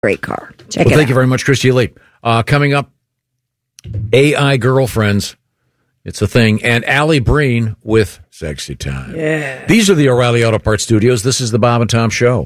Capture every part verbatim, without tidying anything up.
Great car. Check well, it thank out. you very much, Christy Lee. Uh, coming up, A I Girlfriends. It's a thing. And Allie Breen with Sexy Time. Yeah. These are the O'Reilly Auto Parts Studios. This is the Bob and Tom Show.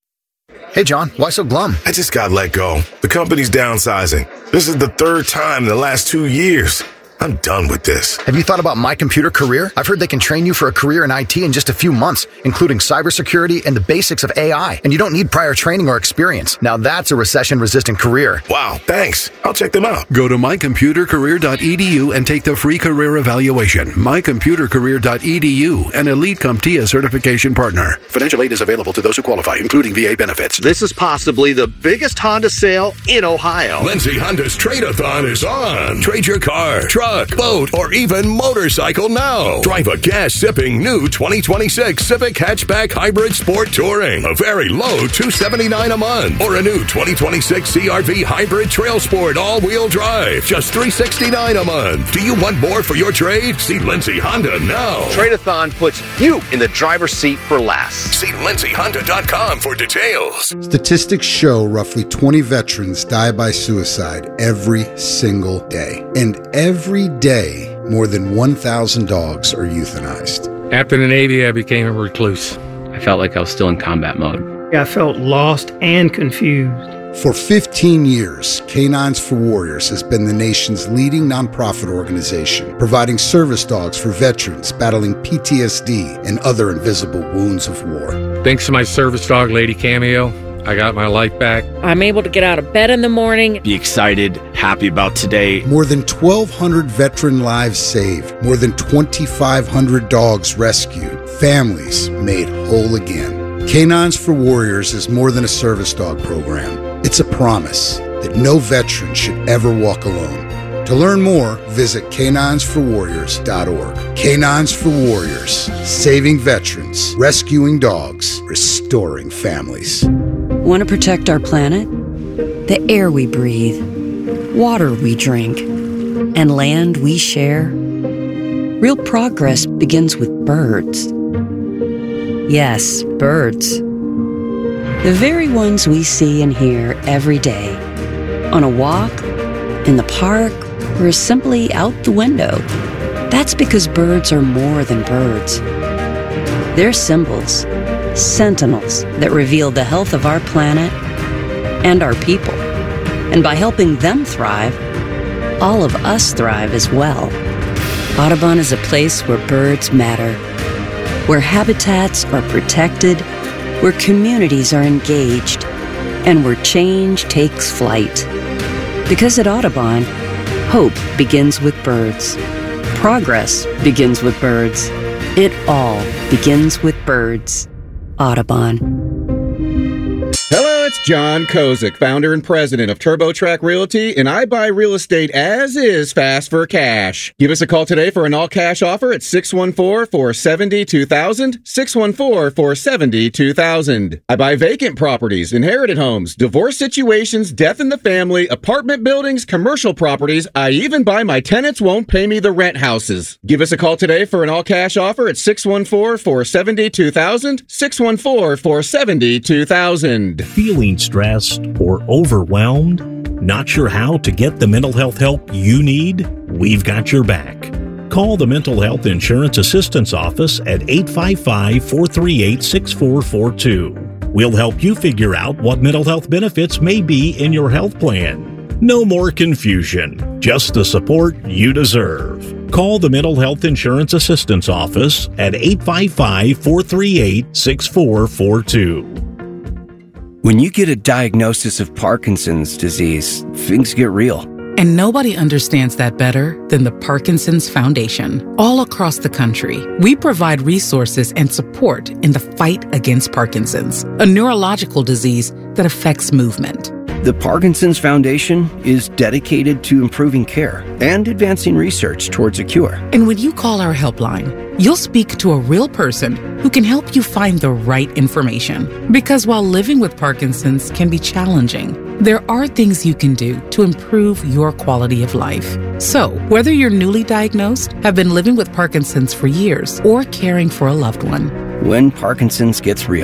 Hey, John, why so glum? I just got let go. The company's downsizing. This is the third time in the last two years. I'm done with this. Have you thought about My Computer Career? I've heard they can train you for a career in I T in just a few months, including cybersecurity and the basics of A I. And you don't need prior training or experience. Now that's a recession-resistant career. Wow, thanks. I'll check them out. Go to my computer career dot e d u and take the free career evaluation. my computer career dot e d u, an Elite CompTIA certification partner. Financial aid is available to those who qualify, including V A benefits. This is possibly the biggest Honda sale in Ohio. Lindsay Honda's Trade-A-Thon is on. Trade your car, truck, boat, or even motorcycle now. Drive a gas-sipping new twenty twenty-six Civic Hatchback Hybrid Sport Touring. A very low two hundred seventy-nine dollars a month. Or a new twenty twenty-six C R V Hybrid Trail Sport all-wheel drive. Just three hundred sixty-nine dollars a month. Do you want more for your trade? See Lindsay Honda now. Trade-A-Thon puts you in the driver's seat for less. See lindsay honda dot com for details. Statistics show roughly twenty veterans die by suicide every single day. And every day, more than one thousand dogs are euthanized. After the Navy, I became a recluse. I felt like I was still in combat mode. I felt lost and confused. For fifteen years, Canines for Warriors has been the nation's leading nonprofit organization, providing service dogs for veterans battling P T S D and other invisible wounds of war. Thanks to my service dog, Lady Cameo, I got my life back. I'm able to get out of bed in the morning. Be excited, happy about today. More than twelve hundred veteran lives saved. More than twenty-five hundred dogs rescued. Families made whole again. Canines for Warriors is more than a service dog program. It's a promise that no veteran should ever walk alone. To learn more, visit canines for warriors dot org. Canines for Warriors, saving veterans, rescuing dogs, restoring families. Want to protect our planet? The air we breathe, water we drink, and land we share? Real progress begins with birds. Yes, birds. The very ones we see and hear every day. On a walk, in the park, or simply out the window. That's because birds are more than birds. They're symbols, sentinels that reveal the health of our planet and our people. And by helping them thrive, all of us thrive as well. Audubon is a place where birds matter, where habitats are protected, where communities are engaged, and where change takes flight. Because at Audubon, hope begins with birds. Progress begins with birds. It all begins with birds. Audubon. Hello, it's John Kozik, founder and president of TurboTrack Realty, and I buy real estate as is fast for cash. Give us a call today for an all-cash offer at six one four, four seven zero, two thousand, six one four, four seven zero, two thousand. I buy vacant properties, inherited homes, divorce situations, death in the family, apartment buildings, commercial properties. I even buy my tenants won't pay me the rent houses. Give us a call today for an all-cash offer at six one four, four seven zero, two thousand, six one four, four seven zero, two thousand. Feeling stressed or overwhelmed? Not sure how to get the mental health help you need? We've got your back. Call the Mental Health Insurance Assistance Office at eight five five, four three eight, six four four two. We'll help you figure out what mental health benefits may be in your health plan. No more confusion, just the support you deserve. Call the Mental Health Insurance Assistance Office at eight five five, four three eight, six four four two. When you get a diagnosis of Parkinson's disease, things get real. And nobody understands that better than the Parkinson's Foundation. All across the country, we provide resources and support in the fight against Parkinson's, a neurological disease that affects movement. The Parkinson's Foundation is dedicated to improving care and advancing research towards a cure. And when you call our helpline, you'll speak to a real person who can help you find the right information. Because while living with Parkinson's can be challenging, there are things you can do to improve your quality of life. So, whether you're newly diagnosed, have been living with Parkinson's for years, or caring for a loved one, when Parkinson's gets real,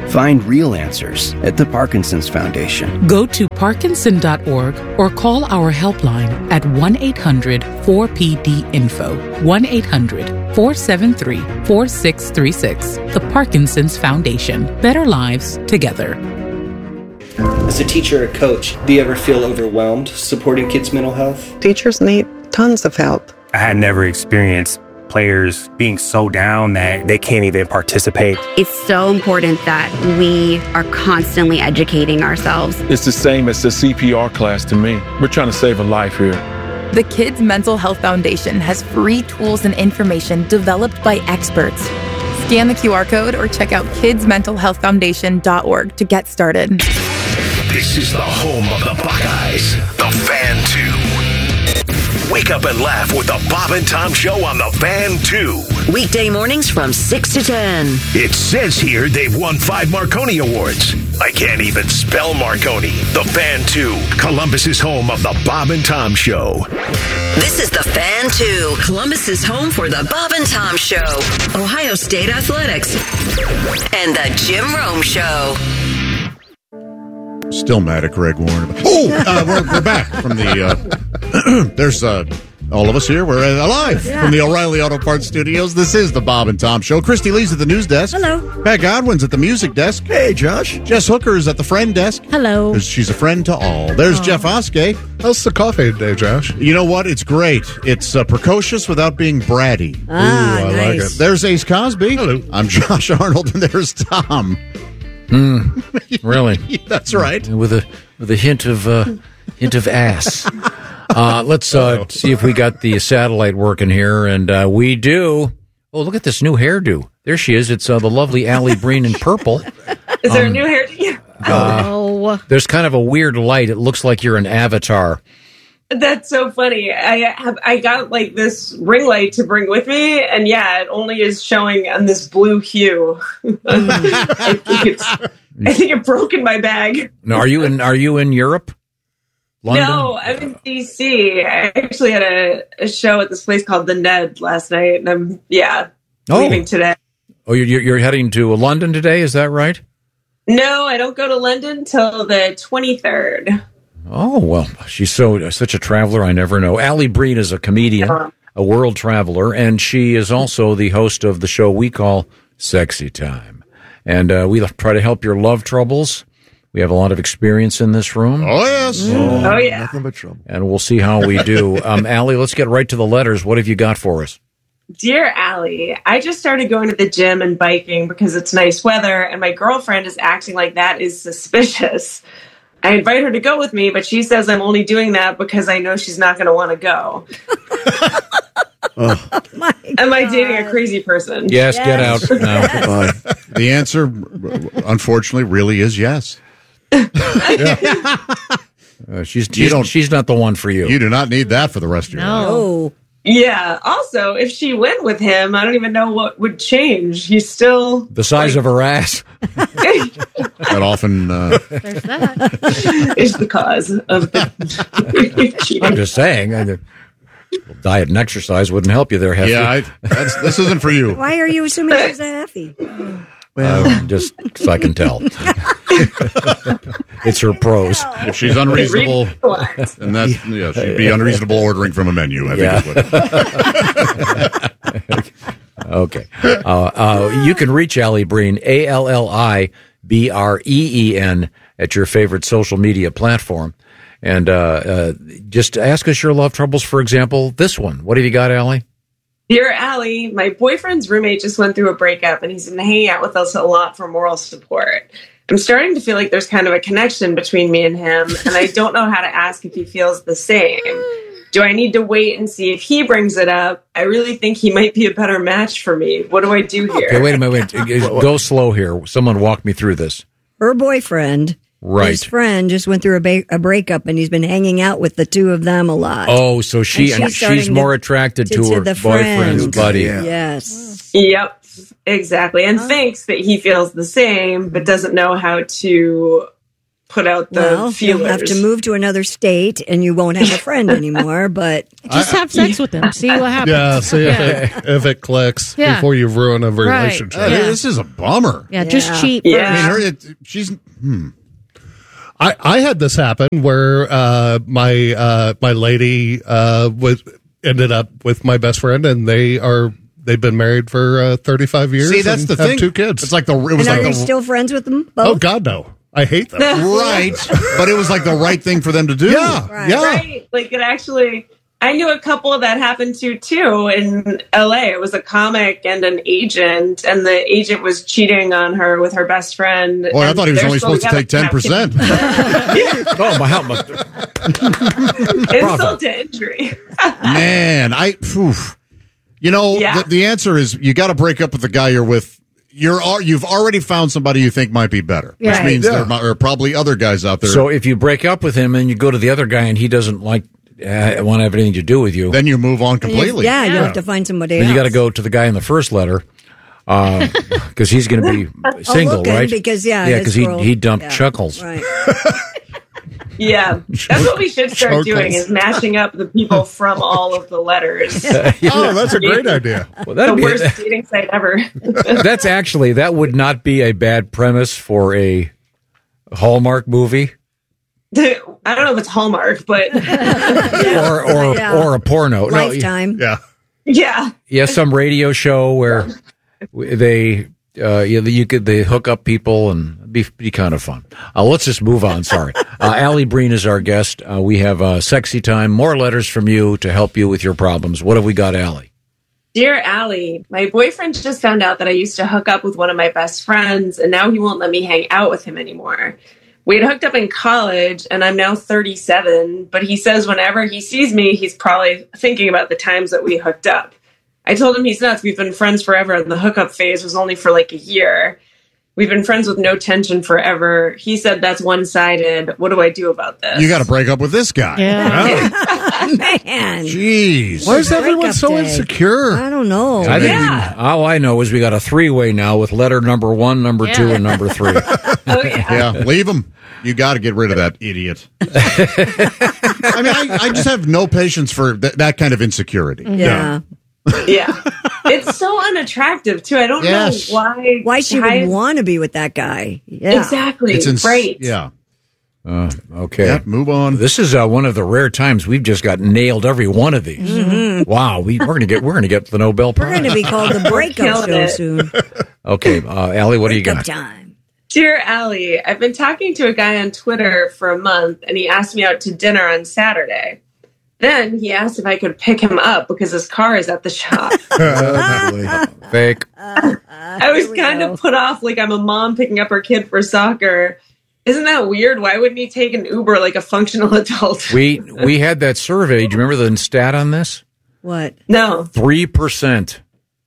Find real answers at the Parkinson's Foundation. Go to parkinson dot org or call our helpline at one eight hundred four P D info. one eight hundred four seven three four six three six. The Parkinson's Foundation. Better lives together. As a teacher or coach, do you ever feel overwhelmed supporting kids' mental health? Teachers need tons of help. I had never experienced players being so down that they can't even participate. It's so important that we are constantly educating ourselves. It's the same as the C P R class to me. We're trying to save a life here. The Kids Mental Health Foundation has free tools and information developed by experts. Scan the Q R code or check out kids mental health foundation dot org to get started. This is the home of the Buckeyes, the Fan two. Wake up and laugh with the Bob and Tom Show on the Fan two. Weekday mornings from six to ten. It says here they've won five Marconi Awards. I can't even spell Marconi. The Fan two, Columbus's home of the Bob and Tom Show. This is the Fan two, Columbus's home for the Bob and Tom Show, Ohio State Athletics, and the Jim Rome Show. Still mad at Greg Warren. Oh, uh, we're, we're back from the. Uh, there's uh, all of us here. We're alive yeah. from the O'Reilly Auto Parts Studios. This is the Bob and Tom Show. Christy Lee's at the news desk. Hello. Pat Godwin's at the music desk. Hey, Josh. Jess Hooker is at the friend desk. Hello. She's a friend to all. There's oh. Jeff Oskey. How's the coffee today, Josh? You know what? It's great. It's uh, precocious without being bratty. Ah, Ooh, I nice. like it. There's Ace Cosby. Hello. I'm Josh Arnold, and there's Tom. Mm, really? That's right. With a with a hint of uh, hint of ass. Uh, let's uh, see if we got the satellite working here, and uh, we do. Oh, look at this new hairdo! There she is. It's uh, the lovely Allie Breen in purple. Is there um, a new hairdo? Uh, oh, there's kind of a weird light. It looks like you're an avatar. That's so funny. I have I got like this ring light to bring with me, and yeah, it only is showing on this blue hue. I think it's I think it broke in my bag. Now, are you in? Are you in Europe? London? No, I'm in D C. I actually had a, a show at this place called The Ned last night, and I'm yeah oh. leaving today. Oh, you're you're heading to London today? Is that right? No, I don't go to London till the twenty-third. Oh, well, she's so such a traveler, I never know. Allie Breen is a comedian, a world traveler, and she is also the host of the show we call Sexy Time. And uh, we try to help your love troubles. We have a lot of experience in this room. Oh, yes. Mm. Oh, yeah. Nothing but trouble. And we'll see how we do. Um, Allie, let's get right to the letters. What have you got for us? Dear Allie, I just started going to the gym and biking because it's nice weather, and my girlfriend is acting like that is suspicious. I invite her to go with me, but she says I'm only doing that because I know she's not going to want to go. oh. My Am I dating a crazy person? Yes, yes. Get out now. Goodbye. The answer, unfortunately, really is yes. yeah. uh, she's she's, don't, she's not the one for you. You do not need that for the rest of your life. No. Yeah. Also, if she went with him, I don't even know what would change. He's still the size like, of her ass. That often uh, There's that. is the cause of the. I'm just saying, I, diet and exercise wouldn't help you there, Heffy. Yeah, I, that's, this isn't for you. Why are you assuming she's a Heffy? Well, uh, just so I can tell. It's her pros. If she's unreasonable, and that yeah, she'd be unreasonable ordering from a menu. I yeah. think is what. Okay. Uh, uh, you can reach Allie Breen, A L L I B R E E N, at your favorite social media platform. And uh, uh, just ask us your love troubles, for example, this one. What have you got, Allie? Dear Allie, my boyfriend's roommate just went through a breakup, and he's been hanging out with us a lot for moral support. I'm starting to feel like there's kind of a connection between me and him, and I don't know how to ask if he feels the same. Do I need to wait and see if he brings it up? I really think he might be a better match for me. What do I do here? Okay, wait a minute. Wait. Go slow here. Someone walk me through this. Her boyfriend, right. his friend, just went through a, ba- a breakup, and he's been hanging out with the two of them a lot. Oh, so she and she's, and she's more attracted to, to, to her the boyfriend's friend. buddy. Yeah. Yes. Yep. Exactly. And thinks that he feels the same, but doesn't know how to put out the Well, feelers. you'll have to move to another state, and you won't have a friend anymore. But just have sex with them. See what happens. Yeah, see Yeah. if it, if it clicks Yeah. before you ruin a Right. relationship. Uh, This is a bummer. Yeah, just Yeah. cheat. Yeah. I mean, her, it, she's. Hmm. I, I had this happen where uh, my uh, my lady uh, was ended up with my best friend, and they are they've been married for uh, thirty-five years. See, that's and the have thing. Two kids. It's like the. It was and are like they the, still friends with them? Both? Oh God, no! I hate them. right, but it was like the right thing for them to do. Yeah, Right. yeah. Right. Like it actually, I knew a couple that happened to too in L A. It was a comic and an agent, and the agent was cheating on her with her best friend. Boy, I and thought he was they're only still supposed to take ten together. percent. Oh, my help. Insult to injury. Man, I. Oof. You know, Yeah. the, the answer is you got to break up with the guy you're with. You're al- you've already found somebody you think might be better, which Right. means Yeah. there mi- are probably other guys out there. So if you break up with him and you go to the other guy and he doesn't like uh, want to have anything to do with you, then you move on And you- completely. yeah, you Yeah. have to find somebody then else. you got to go to the guy in the first letter because he's going to be single, looking, right? because, yeah, yeah, his because he girl- he dumped yeah, Chuckles. Right. Yeah, that's what we should start doing is matching up the people from all of the letters. Oh, that's a great idea. Well, The that'd be worst dating site ever. that's actually that would not be a bad premise for a Hallmark movie I don't know if it's Hallmark, but or or Yeah. or a porno. No, Lifetime. Yeah. yeah. yeah, some radio show where they uh, you, you could they hook up people and be be kind of fun. Uh, let's just move on. Sorry, uh, Allie Breen is our guest. Uh, we have uh, sexy time. More letters from you to help you with your problems. What have we got, Allie? Dear Allie, my boyfriend just found out that I used to hook up with one of my best friends, and now he won't let me hang out with him anymore. We had hooked up in college, and I'm now thirty-seven, but he says whenever he sees me, he's probably thinking about the times that we hooked up. I told him he's nuts. We've been friends forever, and the hookup phase was only for like a year. We've been friends with no tension forever. He said that's one-sided. What do I do about this? You got to break up with this guy. Yeah. Man. Jeez. Why is everyone Breakup so day. insecure? I don't know. I think Yeah. we, all I know is we got a three way now with letter number one, number two, Yeah. and number three. Oh, yeah. Yeah, leave him. You got to get rid of that idiot. I mean, I, I just have no patience for th- that kind of insecurity. Yeah. Yeah. It's so unattractive, too. I don't Yes. know why. Why she guys- would want to be with that guy. Yeah. Exactly. It's ins- right. Yeah. Uh, okay. Yep, move on. This is uh, one of the rare times we've just got nailed every one of these. Mm-hmm. Wow, we, we're going to get we're going to get the Nobel We're Prize. going to be called the breakup killing show it. soon. Okay, uh, Allie, what do you Breakup got? time. Dear Allie, I've been talking to a guy on Twitter for a month, and he asked me out to dinner on Saturday. Then he asked if I could pick him up because his car is at the shop. Fake. I was kind of put off, like I'm a mom picking up her kid for soccer. Isn't that weird? Why wouldn't he take an Uber like a functional adult? We we had that survey. Do you remember the stat on this? What? No. Three percent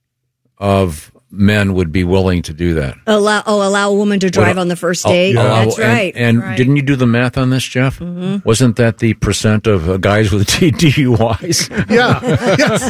of men would be willing to do that. Allow, oh, allow a woman to drive on the first date? Oh, That's and- right. And, Right. didn't you do the math on this, Jeff? Mhm. Wasn't that the percent of uh, guys with D U Is? Yeah. Yes.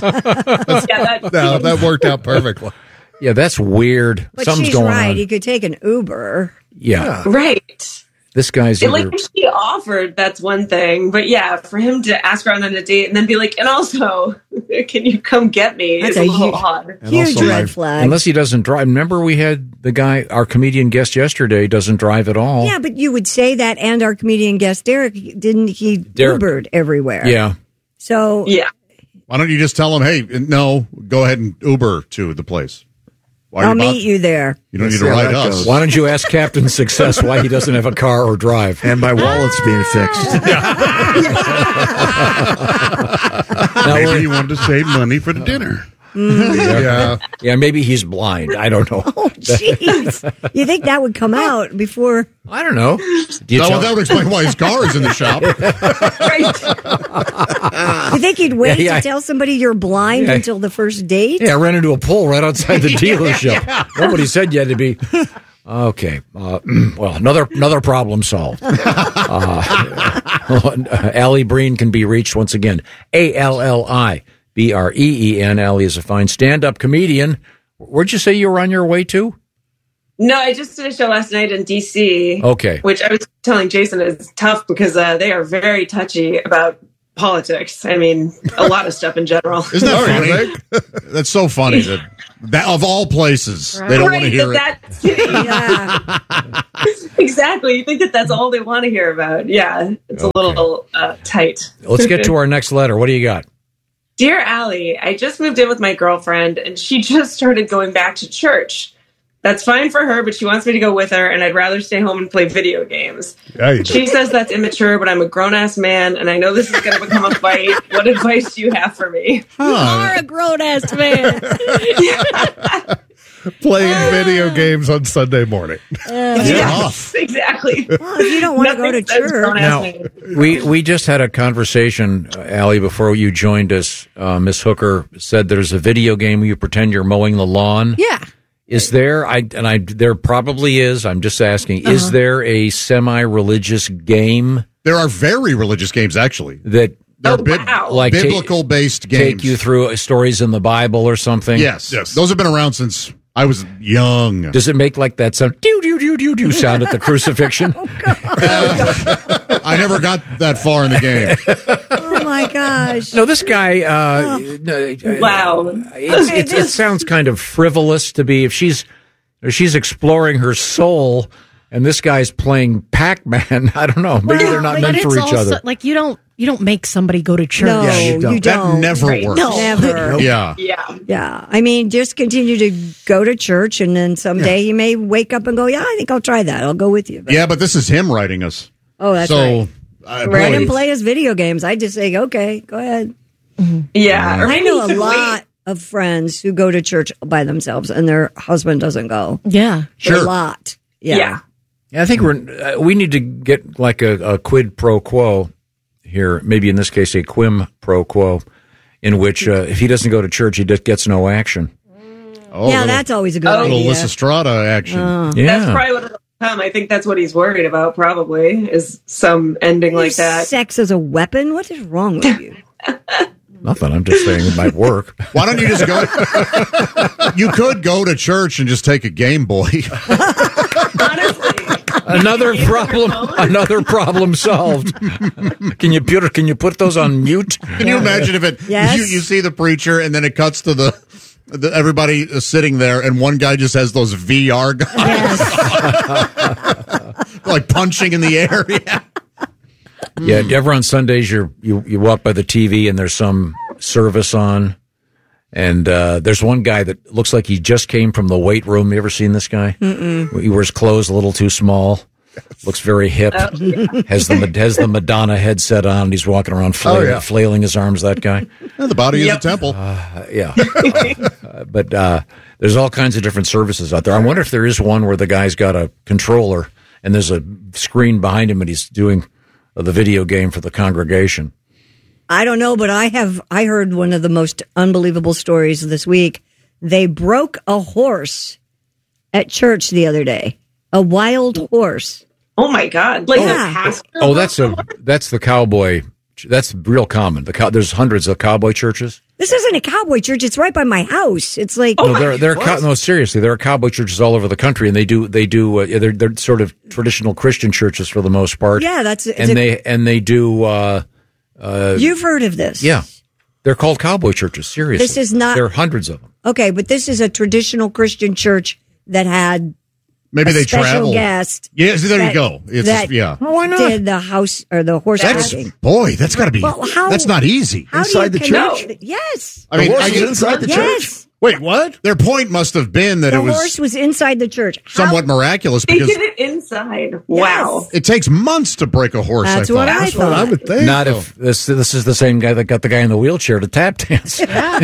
No, that worked out perfectly. Yeah, that's weird. But Something's she's going right. on. He could take an Uber. Yeah. Right. This guy's It, either, like, if she offered, that's one thing. But yeah, for him to ask her out on a date and then be like, and also, can you come get me? That's is a, a little huge- odd. and Huge also, red I- flag. Unless he doesn't drive. Remember, we had the guy, our comedian guest yesterday, doesn't drive at all. Yeah, but you would say that, and our comedian guest Derek, didn't he Derek- Ubered everywhere? Yeah. So Yeah. Why don't you just tell him, hey, no, go ahead and Uber to the place? Why are I'll you about- meet you there. You don't need See to how ride that us. goes. Why don't you ask Captain Success why he doesn't have a car or drive? And my wallet's being fixed. Now Maybe we're- he wanted to save money for the dinner. yeah. Yeah, maybe he's blind. I don't know. Oh, jeez. You think that would come out before? I don't know. Do you No, tell- that would explain why his car is in the shop. You think he'd wait Yeah, yeah. to tell somebody you're blind Yeah. until the first date? Yeah, I ran into a pole right outside the dealership. Nobody said you had to be. Okay. Uh, well, another another problem solved. Uh, Allie Breen can be reached once again. A L L I B R E E N. Allie is a fine stand-up comedian. Where'd you say you were on your way to? No, I just did a show last night in D C. Okay. Which I was telling Jason is tough because uh, they are very touchy about politics. I mean, a lot of stuff in general. Isn't that funny? That's so funny that, that of all places, right. they don't right, want to hear that it. That, yeah. Exactly. You think that that's all they want to hear about. Yeah, it's okay. a little uh, tight. Let's get to our next letter. What do you got? Dear Allie, I just moved in with my girlfriend, and she just started going back to church. That's fine for her, but she wants me to go with her, and I'd rather stay home and play video games. Yeah, she says that's immature, but I'm a grown-ass man, and I know this is going to become a fight. What advice do you have for me? Huh. You are a grown-ass man. Playing video games on Sunday morning. Uh, yes, exactly. Well, if you don't want to go to church. Now, we, we just had a conversation, uh, Allie, before you joined us. Uh, Miss Hooker said there's a video game where you pretend you're mowing the lawn. Yeah. Is there, I and I, there probably is, I'm just asking, uh-huh. is there a semi-religious game? There are very religious games, actually. That They're oh, bib- wow. like biblical-based games. Take you through stories in the Bible or something? Yes. yes. Those have been around since I was young. Does it make like that sound, doo doo doo doo doo sound at the crucifixion? Oh, God. Uh, I never got that far in the game. Oh, my gosh. No, this guy, uh, oh. wow. It's, it's, it sounds kind of frivolous to be, if she's, if she's exploring her soul and this guy's playing Pac-Man, I don't know. Maybe well, they're not but meant it's for each also, other. Like, you don't, you don't make somebody go to church. No, yeah, you don't. You That don't. never right. works. No. Never. Yeah. Yeah. Yeah. I mean, just continue to go to church, and then someday yeah. you may wake up and go, yeah, I think I'll try that. I'll go with you. But, yeah, but this is him writing us. Oh, that's so, right. Uh, Write and play his video games. I just say, okay, go ahead. Yeah. Or I know a wait. lot of friends who go to church by themselves, and their husband doesn't go. Yeah. Sure. A lot. Yeah. Yeah. Yeah, I think we're uh, we need to get like a, a quid pro quo here, maybe in this case a quim pro quo, in which uh, if he doesn't go to church, he just gets no action. Oh, yeah, little, that's always a good oh, idea. Little Lysistrata action. Uh, yeah. That's probably what it'll come. I think that's what he's worried about, probably, is some ending like that. Sex as a weapon? What is wrong with you? Nothing. I'm just saying it might work. Why don't you just go? You could go to church and just take a Game Boy. Honestly. Another problem. Another problem solved. Can you put Can you put those on mute? Can you imagine if it? Yes. You, you see the preacher, and then it cuts to the, the everybody is sitting there, and one guy just has those V R guys, yes. like punching in the air. Yeah. Yeah, ever on Sundays you you you walk by the T V and there's some service on, and uh, there's one guy that looks like he just came from the weight room. You ever seen this guy? Mm-mm. He wears clothes a little too small. Looks very hip. Oh, yeah. Has the has the Madonna headset on. He's walking around flailing, Oh, yeah. flailing his arms. That guy. Yeah, the body Yep. is a temple. Uh, yeah, uh, but uh, there's all kinds of different services out there. I wonder if there is one where the guy's got a controller and there's a screen behind him and he's doing the video game for the congregation. I don't know, but I have. I heard one of the most unbelievable stories this week. They broke a horse at church the other day. A wild horse. Oh my God! Like Oh. the Yeah. pastor. Oh, that's a that's the cowboy. That's real common. The cow, there's hundreds of cowboy churches. This isn't a cowboy church. It's right by my house. It's like Oh no, my there there are cow, God. no seriously. There are cowboy churches all over the country, and they do they do uh, they're they're sort of traditional Christian churches for the most part. yeah, that's it's and a- they and they do. Uh, uh, You've heard of this, yeah, they're called cowboy churches. Seriously, This is not- There are hundreds of them. Okay, but this is a traditional Christian church that had Maybe a they special travel. guest. Yeah, so there that- you go. It's that yeah. Well, why not? Did the house or the horse That's riding? boy. That's got to be. Well, how- that's not easy. How Inside do the you connect church? it? Yes. I mean, the horse I is get- inside the yes. church. Wait, what? Their point must have been that The it was horse was inside the church. How- somewhat miraculous They because did it inside. Wow. it takes months to break a horse. That's I what thought. I That's what I thought. would think. Not if this this is the same guy that got the guy in the wheelchair to tap dance.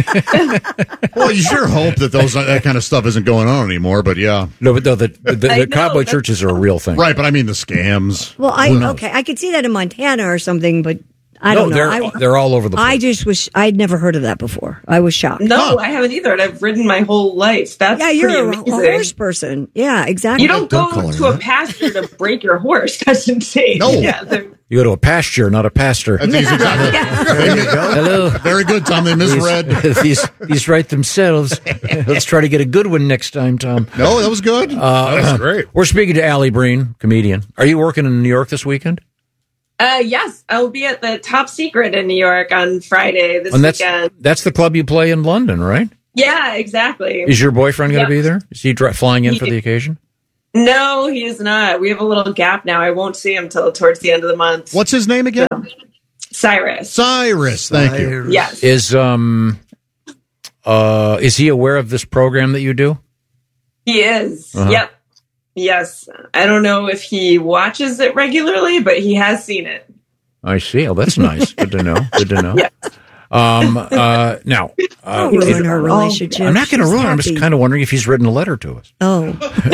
Well, you sure hope that those that kind of stuff isn't going on anymore. But yeah, No, but no, the the, the, I know, cowboy that's- churches are a real thing. right. But I mean the scams. Well, I Who knows? okay, I could see that in Montana or something, but I no, don't know. they're I, they're all over the place. I just was. I'd never heard of that before. I was shocked. No, Huh. I haven't either, and I've ridden my whole life. That's Yeah, you're pretty a, a amazing. horse person. Yeah, exactly. You don't Don't go call her to a that. pasture to break your horse. That's insane. No. Yeah, they're- You go to a pasture, not a pastor. That's easy. Exactly. There you go. Hello. Very good, Tom. They misread. These, these, these write themselves. Let's try to get a good one next time, Tom. No, that was good. Uh, that was great. We're speaking to Allie Breen, comedian. Are you working in New York this weekend? Uh, yes, I'll be at the Top Secret in New York on Friday this And that's, weekend. that's the club you play in London, right? Yeah, exactly. Is your boyfriend going to Yep. be there? Is he dri- flying in He- for the occasion? No, he is not. We have a little gap now. I won't see him till towards the end of the month. What's his name again? Cyrus. Cyrus. Thank you. Yes. Is um uh is he aware of this program that you do? He is. Uh-huh. Yep. Yes. I don't know if he watches it regularly, but he has seen it. I see. Oh, that's nice. Good to know. Good to know. Yeah. Um. Uh. Now, uh, Don't ruin it- her relationship. I'm not going to She's ruin it. I'm just happy. kind of wondering if he's written a letter to us. Oh.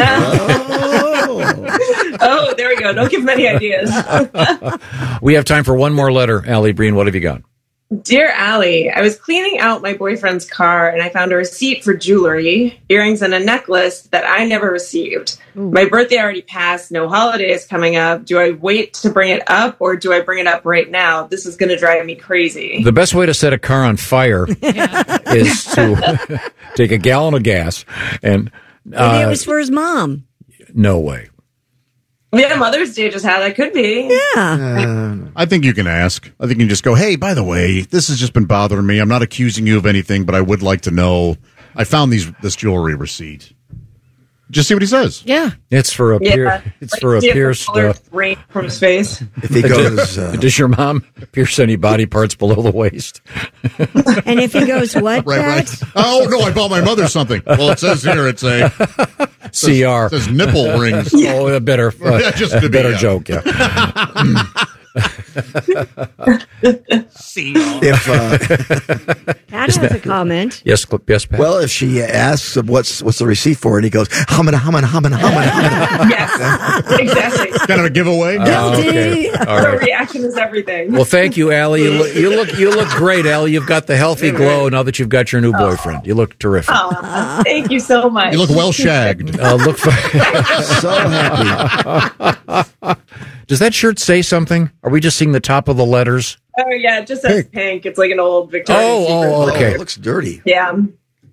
Oh, there we go. Don't give him any ideas. We have time for one more letter. Allie Breen, what have you got? Dear Allie, I was cleaning out my boyfriend's car and I found a receipt for jewelry, earrings, and a necklace that I never received. My birthday already passed. No holiday is coming up. Do I wait to bring it up or do I bring it up right now? This is going to drive me crazy. The best way to set a car on fire is to take a gallon of gas and. Maybe Uh, it was for his mom. no way. Yeah, Mother's Day just had. That could be. Yeah. I think you can ask. I think you can just go, hey, by the way, this has just been bothering me. I'm not accusing you of anything, but I would like to know. I found these this jewelry receipt. Just see what he says. Yeah. It's for a Yeah. pier. It's Like, for a see if the pierced. color Uh, rain from his face. If he goes, uh, does your mom pierce any body parts below the waist? And if he goes, what? Right, Dad? right. Oh, no, I bought my mother something. Well, it says here, it's a C R. It says nipple rings. Oh, a better, uh, Yeah, just to a be, better yeah. joke. Yeah. if uh, Pat has a comment. Yes, cl- yes, Pat. well, if she asks what's what's the receipt for, and he goes humming, humming, humming, humming, humming. Yes, exactly. Kind of a giveaway. Uh, okay. All The right. reaction is everything. Well, thank you, Allie. You look, you look, you look great, Allie. You've got the healthy glow now that you've got your new boyfriend. You look terrific. Aw, thank you so much. You look well shagged. Uh, look for. So happy. Does that shirt say something? Are we just seeing the top of the letters? Oh yeah, it just says pink. It's like an old Victoria's Oh, Secret. oh, okay. Oh, it looks dirty. Yeah. What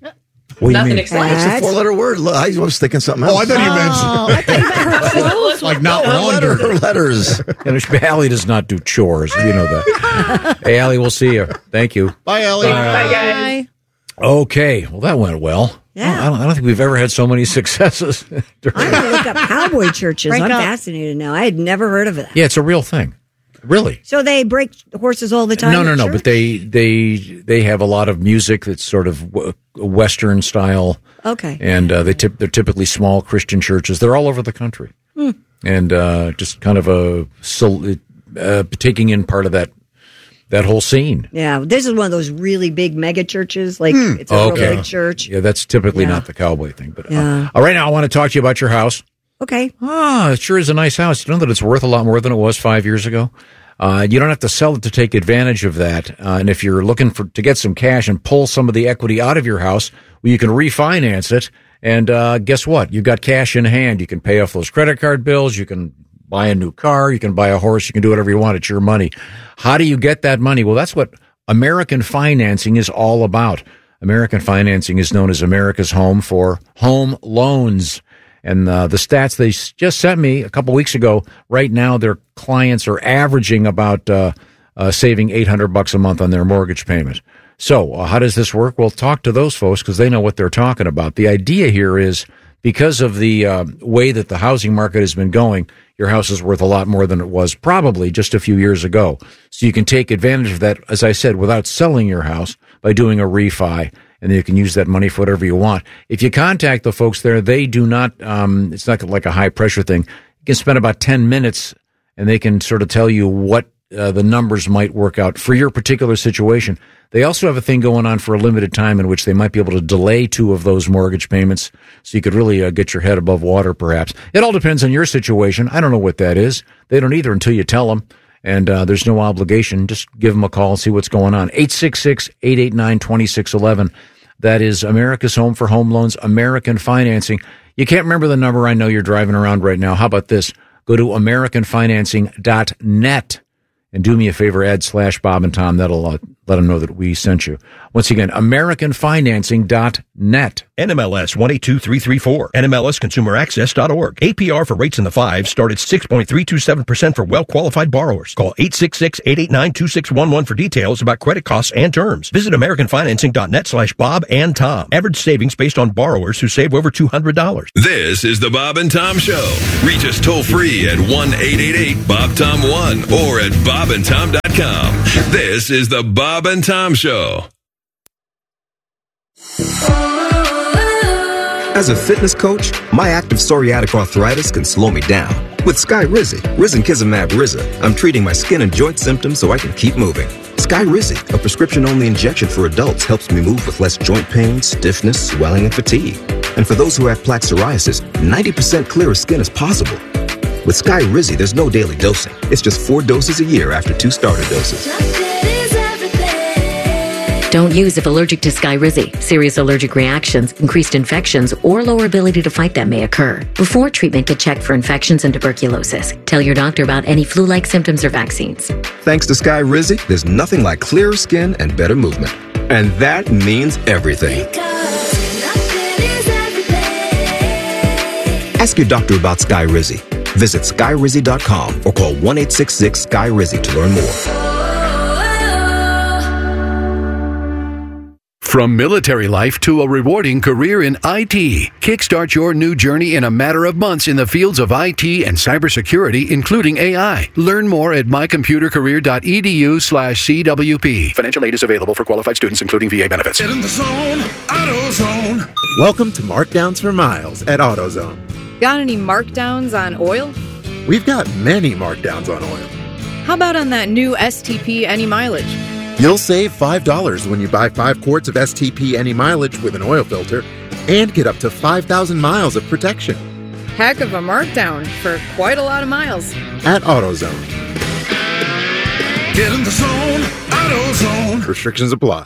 do you Nothing mean? exciting. It's a four-letter word. Look, I was thinking something else. Oh, I thought you meant like not letter, laundered. letters. And Allie does not do chores. You know that. Hey, Allie, we'll see you. Thank you. Bye, Ellie. Bye, guys. Okay. Well, that went well. Yeah. I don't, I don't think we've ever had so many successes. I'm going to look up cowboy churches. Break I'm up. fascinated now. I had never heard of it. Yeah, it's a real thing. Really. So they break horses all the time? No, no, at no. church? But they they they have a lot of music that's sort of w- Western style, Okay. and uh, they tip, they're typically small Christian churches. They're all over the country, Hmm. and uh, just kind of a so, uh, taking in part of that that whole scene. Yeah, this is one of those really big mega churches. Like it's a real Okay. big church. Yeah, that's typically Yeah. not the cowboy thing. But Yeah. uh, all right, now I want to talk to you about your house. Okay. Ah, it sure is a nice house. You know that it's worth a lot more than it was five years ago? Uh, you don't have to sell it to take advantage of that. Uh, and if you're looking for to get some cash and pull some of the equity out of your house, well, you can refinance it. And uh, guess what? You've got cash in hand. You can pay off those credit card bills. You can buy a new car. You can buy a horse. You can do whatever you want. It's your money. How do you get that money? Well, that's what American financing is all about. American financing is known as America's home for home loans. And uh, the stats they s- just sent me a couple weeks ago, right now their clients are averaging about uh, uh, saving eight hundred bucks a month on their mortgage payment. So uh, how does this work? Well, talk to those folks because they know what they're talking about. The idea here is because of the uh, way that the housing market has been going, your house is worth a lot more than it was probably just a few years ago. So you can take advantage of that, as I said, without selling your house by doing a refi. And then you can use that money for whatever you want. If you contact the folks there, they do not, um, it's not like a high pressure thing. You can spend about ten minutes and they can sort of tell you what uh, the numbers might work out for your particular situation. They also have a thing going on for a limited time in which they might be able to delay two of those mortgage payments so you could really uh, get your head above water, perhaps. It all depends on your situation. I don't know what that is. They don't either until you tell them. And uh, there's no obligation. Just give them a call and see what's going on. eight six six, eight eight nine, two six one one. That is America's Home for Home Loans, American Financing. You can't remember the number. I know you're driving around right now. How about this? Go to american financing dot net. And do me a favor, add slash Bob and Tom. That'll uh, let them know that we sent you. Once again, American Financing dot net. N M L S one eight two three three four. N M L S consumer access dot org. A P R for rates in the fives start at six point three two seven percent for well-qualified borrowers. Call eight six six, eight eight nine, two six one one for details about credit costs and terms. Visit American Financing dot net slash Bob and Tom. Average savings based on borrowers who save over two hundred dollars. This is the Bob and Tom Show. Reach us toll free at one eight eight eight Bob Tom one or at bob and tom dot com. This is the Bob and Tom Show. As a fitness coach, my active psoriatic arthritis can slow me down. With Skyrizi, Risankizumab Riza, I'm treating my skin and joint symptoms so I can keep moving. Skyrizi, a prescription-only injection for adults, helps me move with less joint pain, stiffness, swelling, and fatigue. And for those who have plaque psoriasis, ninety percent clearer skin is possible. With Skyrizi, there's no daily dosing. It's just four doses a year after two starter doses. Don't use if allergic to Skyrizi. Serious allergic reactions, increased infections, or lower ability to fight them may occur. Before treatment, get checked for infections and tuberculosis. Tell your doctor about any flu-like symptoms or vaccines. Thanks to Skyrizi, there's nothing like clearer skin and better movement. And that means everything. Ask your doctor about Skyrizi. Visit skyrizi dot com or call one eight six six, S K Y R I Z I to learn more. From military life to a rewarding career in I T, kickstart your new journey in a matter of months in the fields of I T and cybersecurity, including A I. Learn more at my computer career dot e d u slash c w p. Financial aid is available for qualified students, including V A benefits. Get in the zone, AutoZone. Welcome to Markdowns for Miles at AutoZone. Got any markdowns on oil? We've got many markdowns on oil. How about on that new S T P Any Mileage? You'll save five dollars when you buy five quarts of S T P Any Mileage with an oil filter and get up to five thousand miles of protection. Heck of a markdown for quite a lot of miles. At AutoZone. Get in the zone, AutoZone. Restrictions apply.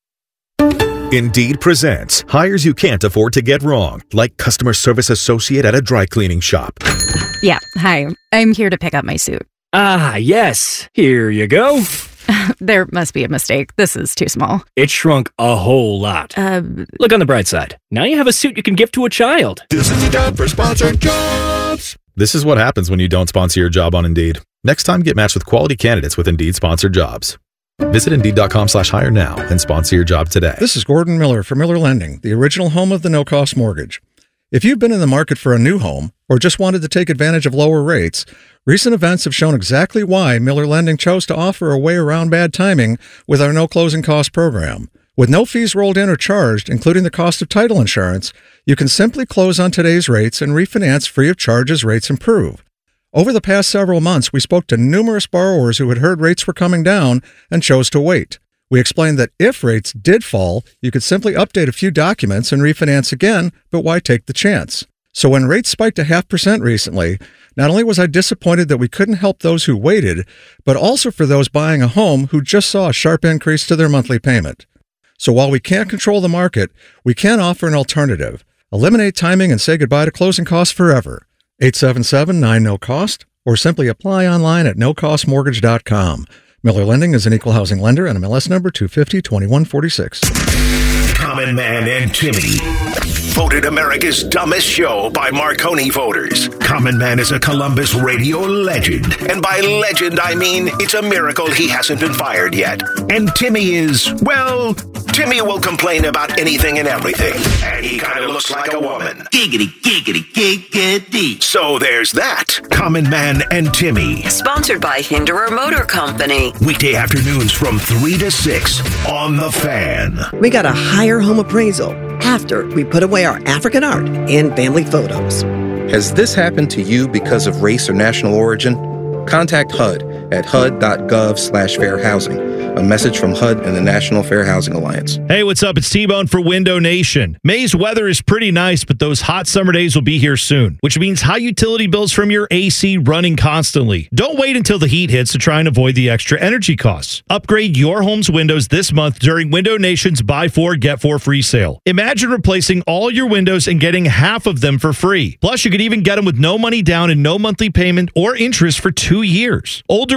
Indeed presents hires you can't afford to get wrong, like customer service associate at a dry cleaning shop. Yeah, hi. I'm here to pick up my suit. Ah, yes. Here you go. There must be a mistake. This is too small. It shrunk a whole lot. Uh, Look on the bright side. Now you have a suit you can gift to a child. This is the time for sponsored jobs. This is what happens when you don't sponsor your job on Indeed. Next time, get matched with quality candidates with Indeed sponsored jobs. Visit Indeed.com slash hire now and sponsor your job today. This is Gordon Miller for Miller Lending, the original home of the no-cost mortgage. If you've been in the market for a new home or just wanted to take advantage of lower rates, recent events have shown exactly why Miller Lending chose to offer a way around bad timing with our no closing cost program. With no fees rolled in or charged, including the cost of title insurance, you can simply close on today's rates and refinance free of charge as rates improve. Over the past several months, we spoke to numerous borrowers who had heard rates were coming down and chose to wait. We explained that if rates did fall, you could simply update a few documents and refinance again, but why take the chance? So when rates spiked a half percent recently, not only was I disappointed that we couldn't help those who waited, but also for those buying a home who just saw a sharp increase to their monthly payment. So while we can't control the market, we can offer an alternative. Eliminate timing and say goodbye to closing costs forever. eight seven seven, nine, no cost, or simply apply online at no cost mortgage dot com. Miller Lending is an equal housing lender and M L S number two fifty, twenty-one forty-six. Common Man and Timmy. Voted America's dumbest show by Marconi voters. Common Man is a Columbus radio legend. And by legend, I mean it's a miracle he hasn't been fired yet. And Timmy is, well, Timmy will complain about anything and everything. And he kind of looks like a woman. Giggity, giggity, giggity. So there's that. Common Man and Timmy. Sponsored by Hinderer Motor Company. Weekday afternoons from three to six on The Fan. We got a higher home appraisal after we put away our African art and family photos. Has this happened to you because of race or national origin? Contact H U D at H U D dot gov slash fair housing. A message from H U D and the National Fair Housing Alliance. Hey, what's up? It's T-Bone for Window Nation. May's weather is pretty nice, but those hot summer days will be here soon, which means high utility bills from your A C running constantly. Don't wait until the heat hits to try and avoid the extra energy costs. Upgrade your home's windows this month during Window Nation's Buy Four, Get Four free sale. Imagine replacing all your windows and getting half of them for free. Plus, you could even get them with no money down and no monthly payment or interest for two years. Older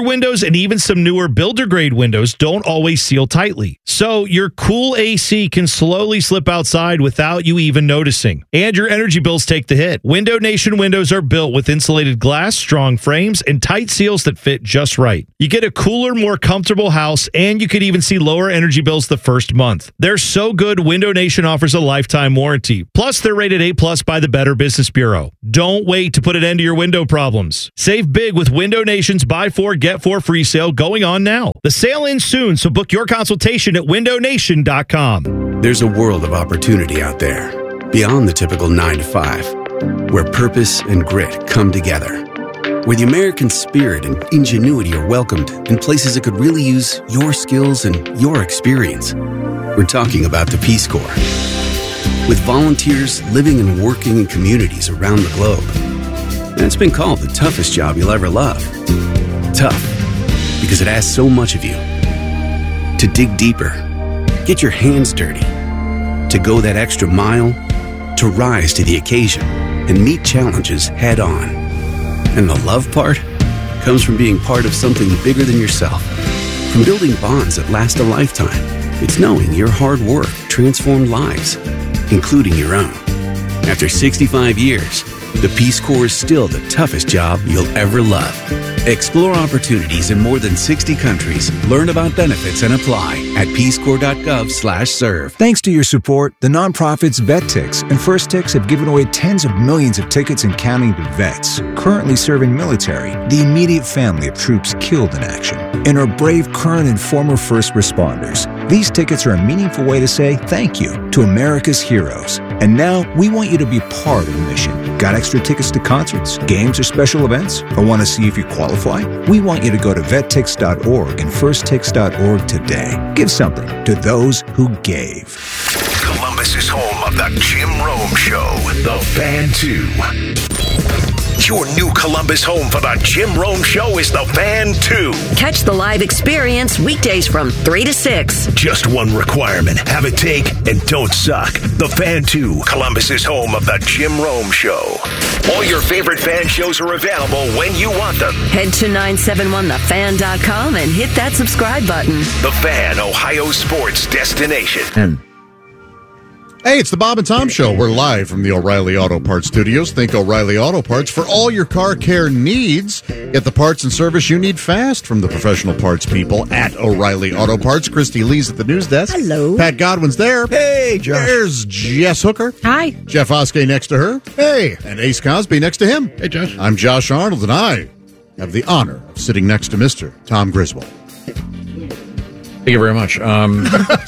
windows and even some newer builder-grade windows don't always seal tightly. So your cool A C can slowly slip outside without you even noticing. And your energy bills take the hit. Window Nation windows are built with insulated glass, strong frames, and tight seals that fit just right. You get a cooler, more comfortable house, and you could even see lower energy bills the first month. They're so good, Window Nation offers a lifetime warranty. Plus, they're rated A plus by the Better Business Bureau. Don't wait to put an end to your window problems. Save big with Window Nation's Buy Four, Get Four free sale going on now. The sale ends soon, so book your consultation at window nation dot com. There's a world of opportunity out there, beyond the typical nine to five, where purpose and grit come together, where the American spirit and ingenuity are welcomed in places that could really use your skills and your experience. We're talking about the Peace Corps. With volunteers living and working in communities around the globe. And it's been called the toughest job you'll ever love. Tough, because it asks so much of you. To dig deeper, get your hands dirty, to go that extra mile, to rise to the occasion and meet challenges head on. And the love part comes from being part of something bigger than yourself. From building bonds that last a lifetime. It's knowing your hard work transformed lives, including your own. After sixty-five years, the Peace Corps is still the toughest job you'll ever love. Explore opportunities in more than sixty countries. Learn about benefits and apply at peace corps dot gov slash serve. Thanks to your support, the nonprofits VetTix and First Tix have given away tens of millions of tickets and counting to vets currently serving military, the immediate family of troops killed in action, and our brave current and former first responders. These tickets are a meaningful way to say thank you to America's heroes. And now we want you to be part of the mission. Got extra tickets to concerts, games, or special events? Or want to see if you qualify? We want you to go to vet tix dot org and first tix dot org today. Give something to those who gave. Columbus is home of the Jim Rome Show, The Fan two. Your new Columbus home for the Jim Rome Show is The Fan two. Catch the live experience weekdays from three to six. Just one requirement. Have a take and don't suck. The Fan two, Columbus's home of the Jim Rome Show. All your favorite fan shows are available when you want them. Head to nine seven one the fan dot com and hit that subscribe button. The Fan, Ohio sports destination. And Hey, it's the Bob and Tom Show. We're live from the O'Reilly Auto Parts Studios. Think O'Reilly Auto Parts for all your car care needs. Get the parts and service you need fast from the professional parts people at O'Reilly Auto Parts. Christy Lee's at the news desk. Hello. Pat Godwin's there. Hey, Josh. There's Jess Hooker. Hi. Jeff Oskey next to her. Hey. And Ace Cosby next to him. Hey, Josh. I'm Josh Arnold, and I have the honor of sitting next to Mister Tom Griswold. Thank you very much. Um,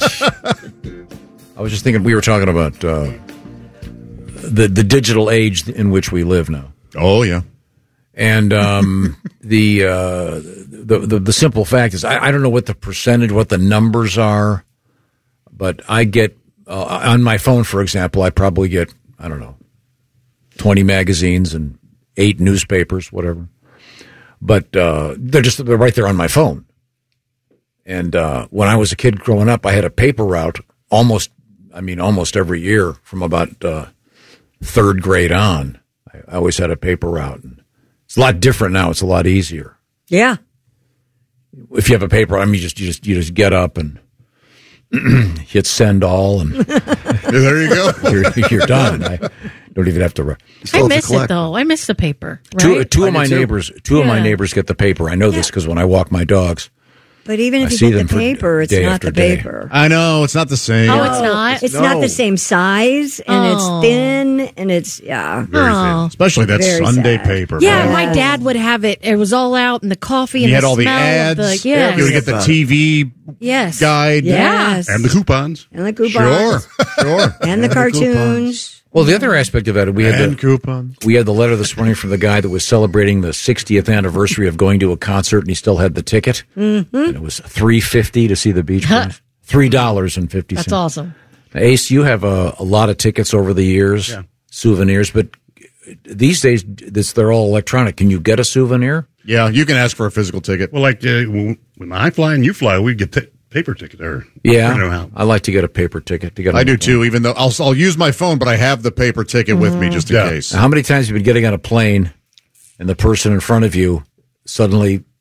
I was just thinking we were talking about uh, the the digital age in which we live now. Oh yeah, and um, the, uh, the the the simple fact is I, I don't know what the percentage, what the numbers are, but I get uh, on my phone, for example, I probably get I don't know twenty magazines and eight newspapers, whatever. But uh, they're just they're right there on my phone. And uh, when I was a kid growing up, I had a paper route almost. I mean, almost every year from about uh, third grade on. I, I always had a paper route. And it's a lot different now. It's a lot easier. Yeah. If you have a paper, I mean, you just you just you just get up and hit send all, and there you go. You're, you're done. I don't even have to. Re- I miss it though. I miss the paper. Right? Two two of my too. neighbors, two yeah. of my neighbors get the paper. I know this because when I walk my dogs. But even if I you see get them the for paper, it's day not after the day. paper. I know it's not the same. Oh, it's not. It's No. not the same size, and Oh. it's thin, and it's yeah. Very Oh. thin. Especially that Very Sunday sad. paper. Yeah, man. my dad would have it. It was all out in the coffee and You had the all the smell ads. of the yes. You would get the T V yes. guide. Yes. And the coupons. And the coupons. Sure, sure. And the cartoons. Well, the other aspect of that, we had And the coupons. we had the letter this morning from the guy that was celebrating the sixtieth anniversary of going to a concert, and he still had the ticket. Mm-hmm. And it was three fifty to see the Beach Boys. Three dollars and fifty cents. That's awesome. Now, Ace, you have a, a lot of tickets over the years, Yeah. souvenirs, but these days this, they're all electronic. Can you get a souvenir? Yeah, you can ask for a physical ticket. Well, like uh, when when I fly and you fly, we get t- paper ticket there. Yeah, You know how. I like to get a paper ticket. To get I on do the too, even though I'll, I'll use my phone, but I have the paper ticket with me just in Yeah. case. Now, how many times have you been getting on a plane and the person in front of you suddenly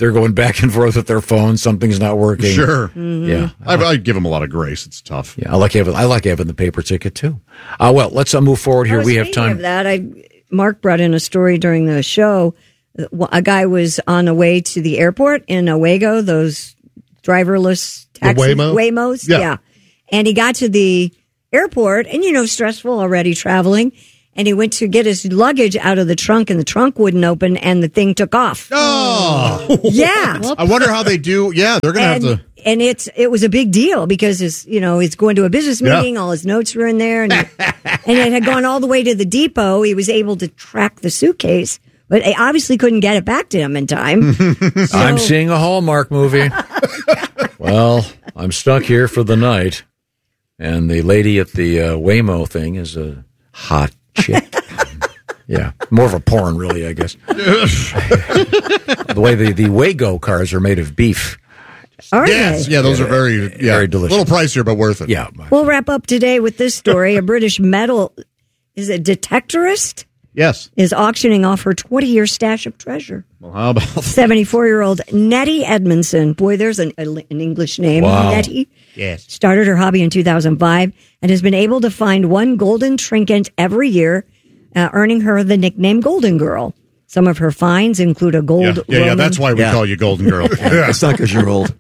they're going back and forth with their phones. Something's not working. Sure. Mm-hmm. Yeah. I, I give them a lot of grace. It's tough. Yeah, I like having I like having the paper ticket too. Uh, well, let's uh, move forward here. Oh, We have speaking time. of that, I Mark brought in a story during the show. A guy was on the way to the airport in Owego, those driverless taxis, Waymo? Waymos. Yeah. yeah. And he got to the airport, and you know, stressful already traveling. And he went to get his luggage out of the trunk, and the trunk wouldn't open, and the thing took off. Oh, yeah. I wonder how they do. Yeah, they're going and, to have to. And it's it was a big deal because his you know he's going to a business Yeah. meeting. All his notes were in there, and, and it had gone all the way to the depot. He was able to track the suitcase, but they obviously couldn't get it back to him in time. So- I'm seeing a Hallmark movie. Well, I'm stuck here for the night, and the lady at the uh, Waymo thing is a hot chick. Yeah, more of a porn, really, I guess. The way the, the Wago cars are made of beef. Are Yes, they? yeah, those are very, yeah, very delicious. A little pricier, but worth it. Yeah. We'll wrap up today with this story. A British metal, is it detectorist? Yes. Is auctioning off her twenty-year stash of treasure. Well, how about seventy-four-year-old Nettie Edmondson. Boy, there's an, an English name. Wow. Nettie. Yes. Started her hobby in two thousand five and has been able to find one golden trinket every year, uh, earning her the nickname Golden Girl. Some of her finds include a gold Yeah, yeah, yeah, Roman- that's why we Yeah. call you Golden Girl. Yeah. It's not because you're old.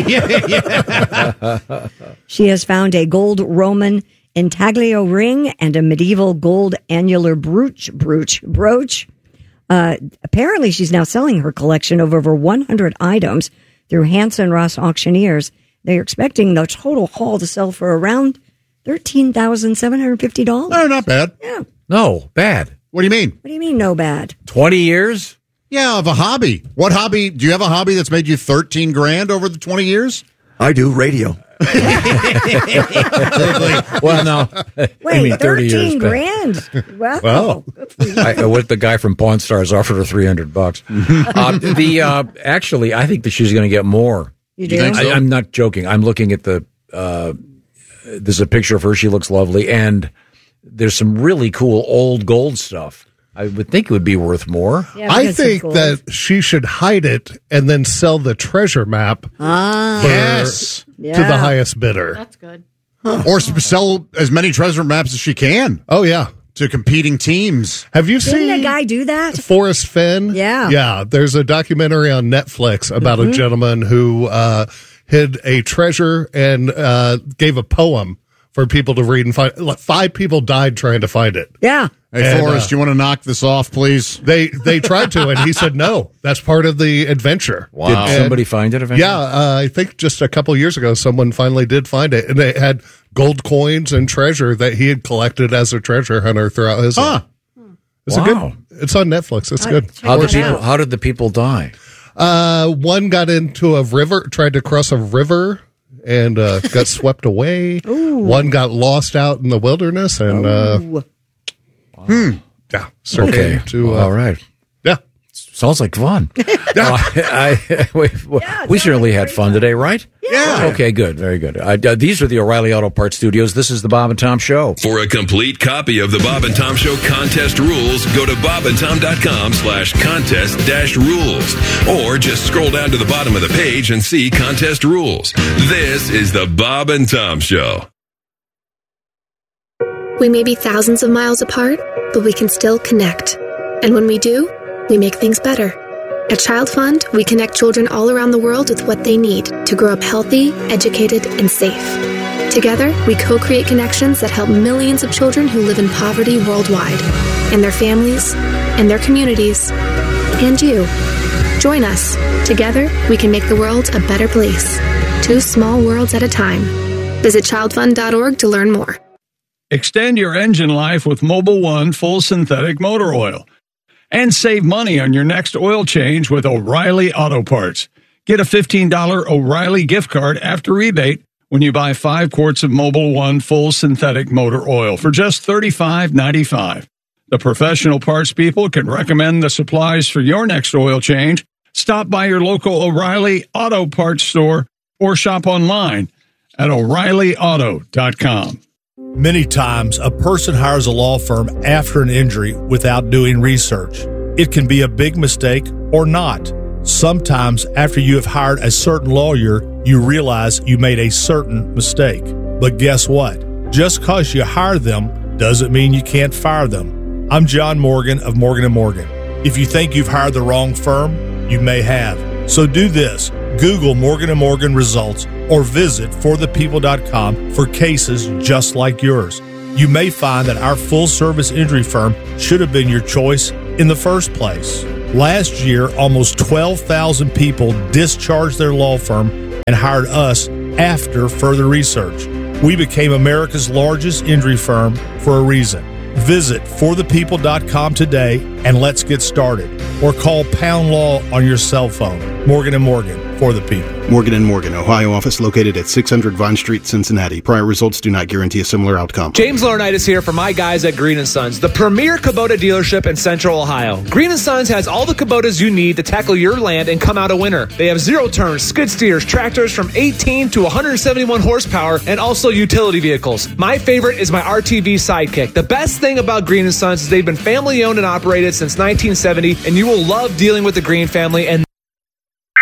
She has found a gold Roman intaglio ring and a medieval gold annular brooch. Brooch. Brooch. Uh, apparently, she's now selling her collection of over one hundred items through Hanson Ross Auctioneers. They're expecting the total haul to sell for around thirteen thousand seven hundred fifty dollars. No, not bad. Yeah. No, bad. What do you mean? What do you mean, no bad? twenty years? Yeah, of a hobby. What hobby? Do you have a hobby that's made you thirteen grand over the twenty years? I do radio. Well, no. Wait, I mean, thirty years thirteen back. grand? Wow. Well, I, I- what the guy from Pawn Stars offered her three hundred bucks. uh, the uh, actually, I think that she's going to get more. You do? think so? I, I'm not joking. I'm looking at the. Uh, there's a picture of her. She looks lovely, and there's some really cool old gold stuff. I would think it would be worth more. I think that she should hide it and then sell the treasure map Ah. for- Yes. to the highest bidder. That's good. Or s- sell as many treasure maps as she can. Oh, yeah. To competing teams. Have you Didn't seen a guy do that? Forrest Fenn? Yeah. Yeah. There's a documentary on Netflix about Mhm. a gentleman who uh, hid a treasure and uh, gave a poem for people to read and find. Like, five people died trying to find it. Yeah. Hey, And, Forrest, uh, you want to knock this off, please? They they tried to, and he said no. That's part of the adventure. Wow. Did And- somebody find it eventually? Yeah, uh, I think just a couple years ago, someone finally did find it, and they had gold coins and treasure that he had collected as a treasure hunter throughout his life. It's a Wow. good. It's on Netflix. It's I- good. How did Check it people? out. How did the people die? Uh, one got into a river, tried to cross a river, and uh, got swept away. One got lost out in the wilderness, and uh, Hmm. yeah, searching Okay. to. Well, Uh, all right. Yeah. Sounds like fun. Uh, I, I, we we certainly had fun today, right? Yeah. Okay, good. Very good. I, uh, these are the O'Reilly Auto Parts Studios. This is the Bob and Tom Show. For a complete copy of the Bob and Tom Show contest rules, go to bobandtom.com slash contest dash rules. Or just scroll down to the bottom of the page and see contest rules. This is the Bob and Tom Show. We may be thousands of miles apart, but we can still connect. And when we do, we make things better. At Child Fund, we connect children all around the world with what they need to grow up healthy, educated, and safe. Together, we co-create connections that help millions of children who live in poverty worldwide, and their families, and their communities, and you. Join us. Together, we can make the world a better place. Two small worlds at a time. Visit child fund dot org to learn more. Extend your engine life with Mobil One Full Synthetic Motor Oil. And save money on your next oil change with O'Reilly Auto Parts. Get a fifteen dollars O'Reilly gift card after rebate when you buy five quarts of Mobil One Full Synthetic Motor Oil for just thirty-five ninety-five. The professional parts people can recommend the supplies for your next oil change. Stop by your local O'Reilly Auto Parts store or shop online at O'Reilly Auto dot com. Many times, a person hires a law firm after an injury without doing research. It can be a big mistake or not. Sometimes after you have hired a certain lawyer, you realize you made a certain mistake. But guess what? Just because you hire them doesn't mean you can't fire them. I'm John Morgan of Morgan and Morgan. If you think you've hired the wrong firm, you may have. So do this. Google Morgan and Morgan results or visit for the people dot com for cases just like yours. You may find that our full-service injury firm should have been your choice in the first place. Last year, almost twelve thousand people discharged their law firm and hired us after further research. We became America's largest injury firm for a reason. Visit for the people dot com today and let's get started. Or call Pound Law on your cell phone. Morgan and Morgan, for the people. Morgan and Morgan, Ohio office located at six hundred Vine Street, Cincinnati. Prior results do not guarantee a similar outcome. James Laurinaitis here for my guys at Green and Sons, the premier Kubota dealership in Central Ohio. Green and Sons has all the Kubotas you need to tackle your land and come out a winner. They have zero turns, skid steers, tractors from eighteen to one hundred seventy-one horsepower, and also utility vehicles. My favorite is my R T V Sidekick. The best thing about Green and Sons is they've been family owned and operated since nineteen seventy, and you will love dealing with the Green family and